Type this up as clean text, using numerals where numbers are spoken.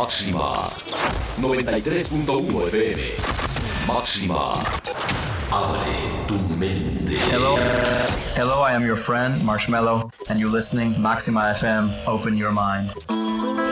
Máxima 93.1 FM. Máxima. Abre tu mente. Hello, I am your friend, Marshmello, and you're listening Maxima FM. Open your mind.